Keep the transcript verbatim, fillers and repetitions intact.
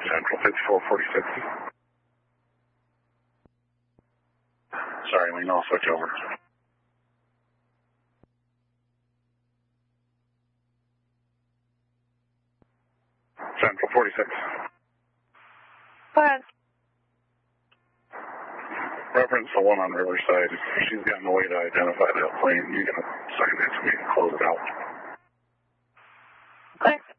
Central fifty-four forty-six. Sorry, Lena, I'll switch over. Central forty-six. Go ahead. Reference the one on Riverside. She's gotten a way to identify that plane. You can assign that to me and close it out. Okay.